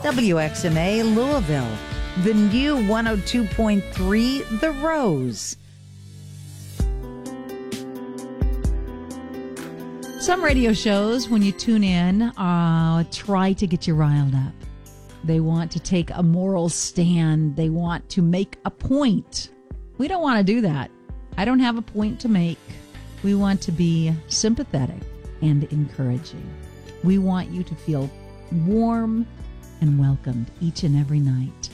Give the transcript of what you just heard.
WXMA Louisville, the new 102.3 The Rose. Some radio shows, when you tune in, try to get you riled up. They want to take a moral stand. They want to make a point. We don't want to do that. I don't have a point to make. We want to be sympathetic and encouraging. We want you to feel warm and welcomed each and every night.